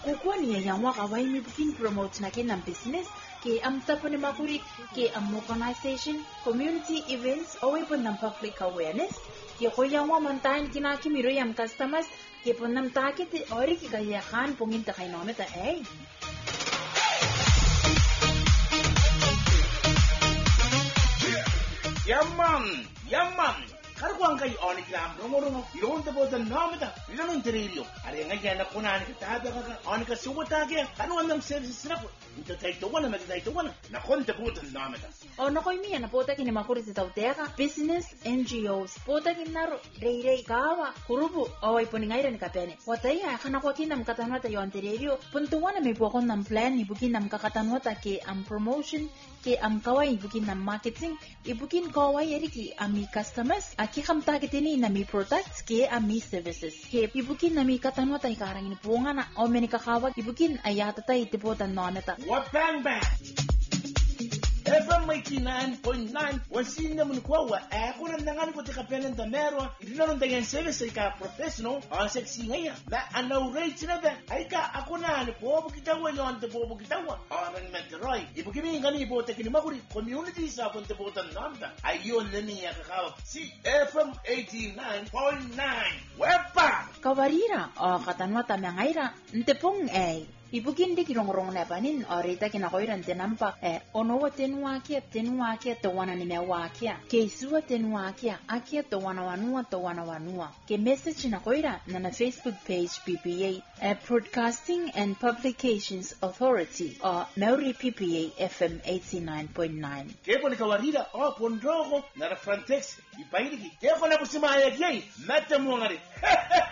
kukwani ya nyamwa kawai mi bukin promote na kinam business ke am tapone makuri ke am organization community events away pun nam public awareness ke ko nyamwa mantain kina kimiro yam customers ke pun nam takit ori ki kaya khan pungin ta kay nometa Yaman. Karwang kay oni gram rongo iron ta bodan namata iron interior are nga na kunan ka tada ka oni ka suwata ke kanwan nam services na ko ito tay to wala magday to wala na konta bodan namata na koy miya na pota kini makuri sa tawteka business NGOs pota kinaro rei kawa kurubu away puningairan ka pene watay kana ko kinam katanwata yo interior puntuwan may pokon nam plan ibukin nam kakatanwata ke am promotion ke am kawai ibukin nam marketing ibukin kawai eriki ami customers aki kamta kitini na mi products ke ami services ke ibukin na mi katanwa tay karang ini punga na o meni kakawag ibukin ayata tay tipotan noneta what bang FM 89.9 wasin naman ko wa ako nang nangan ko tika penen ta mero idinon ta yan service ka professional on sexy ngaya na anaw rate na ba ay ka ako na ni bobo kitawa yon te bobo kitawa aran metroy ibugimi ngani bo te kini makuri community sa pon te botan nanda ayon nani ya ka si FM 89.9 wepa kawarira o katanwa ta mengaira ntepong ibukin di kirong na panin orita kinakoiran tenampa onowa tenwa kia to wana ni mewa kia ke suwa tenwa kia akia to wana wanua ke message na koira na Facebook page PPA Broadcasting and Publications Authority Maori PPA FM 89.9 ke pon kawarira o pondrogo na frontex ipairiki ke pon abusimaya kia mata muangari